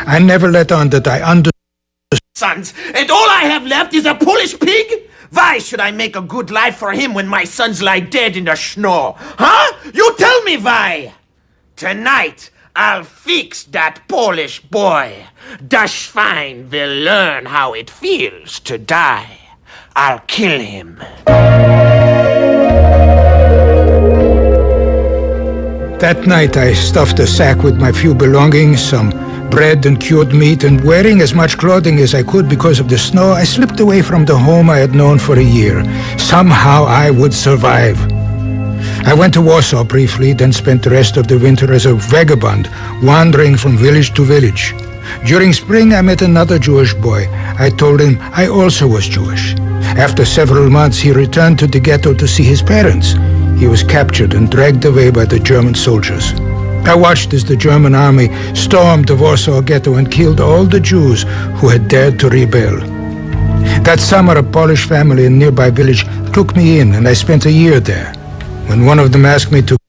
I never let on that I understood. Sons, and all I have left is a Polish pig? Why should I make a good life for him when my sons lie dead in the snow? Huh? You tell me why! Tonight, I'll fix that Polish boy. Das Schwein will learn how it feels to die. I'll kill him. That night I stuffed a sack with my few belongings, some bread and cured meat, and wearing as much clothing as I could because of the snow, I slipped away from the home I had known for a year. Somehow I would survive. I went to Warsaw briefly, then spent the rest of the winter as a vagabond, wandering from village to village. During spring I met another Jewish boy. I told him I also was Jewish. After several months he returned to the ghetto to see his parents. He was captured and dragged away by the German soldiers. I watched as the German army stormed the Warsaw ghetto and killed all the Jews who had dared to rebel. That summer, a Polish family in a nearby village took me in, and I spent a year there. When one of them asked me to